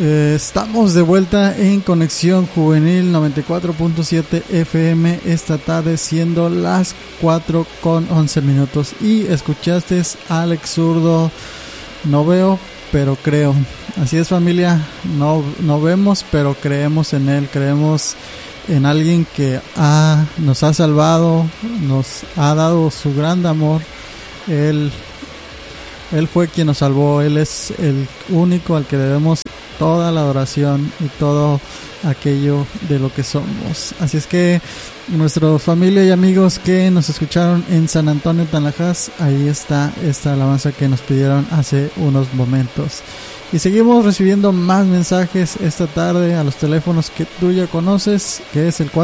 Estamos de vuelta en Conexión Juvenil 94.7 FM esta tarde, siendo las 4:11 y escuchaste Alex Zurdo. No veo pero creo. Así es, familia, no vemos pero creemos en él, creemos en alguien que nos ha salvado, nos ha dado su gran amor. Él fue quien nos salvó, Él es el único al que debemos toda la adoración y todo aquello de lo que somos. Así es que nuestra familia y amigos que nos escucharon en San Antonio, Tanlajas, ahí está esta alabanza que nos pidieron hace unos momentos. Y seguimos recibiendo más mensajes esta tarde a los teléfonos que tú ya conoces, que es el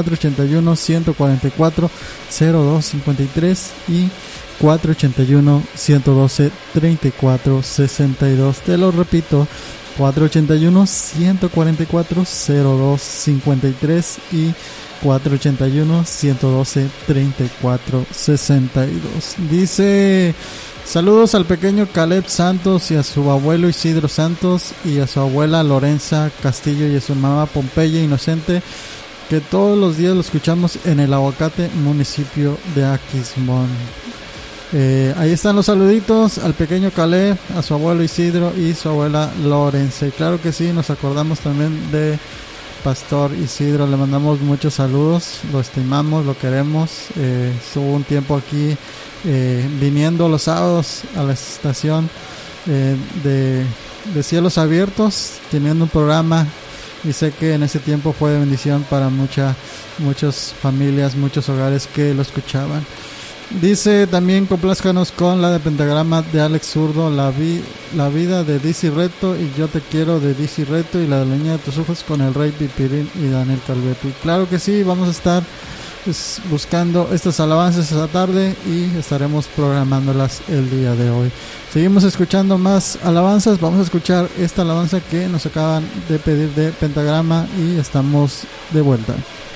481-144-0253 y 481-112-3462. Te lo repito, 481-144-0253 y 481-112-3462. Dice: saludos al pequeño Caleb Santos y a su abuelo Isidro Santos y a su abuela Lorenza Castillo y a su mamá Pompeya Inocente, que todos los días lo escuchamos en el Aguacate, municipio de Aquismón. Ahí están los saluditos al pequeño Caleb, a su abuelo Isidro y su abuela Lorenza. Y claro que sí, nos acordamos también de Pastor Isidro, le mandamos muchos saludos, lo estimamos, lo queremos. Estuvo un tiempo aquí viniendo los sábados a la estación de Cielos Abiertos, teniendo un programa, y sé que en ese tiempo fue de bendición para muchas familias, muchos hogares que lo escuchaban. Dice también: complázcanos con la de Pentagrama de Alex Zurdo, la vida de Dizzy Reto y Yo Te Quiero de Dizzy Reto, y la de La Niña de Tus Ojos con el Rey Pipirín y Daniel Calvetti. Claro que sí, vamos a estar buscando estas alabanzas esta tarde y estaremos programándolas el día de hoy. Seguimos escuchando más alabanzas. Vamos a escuchar esta alabanza que nos acaban de pedir de Pentagrama y estamos de vuelta.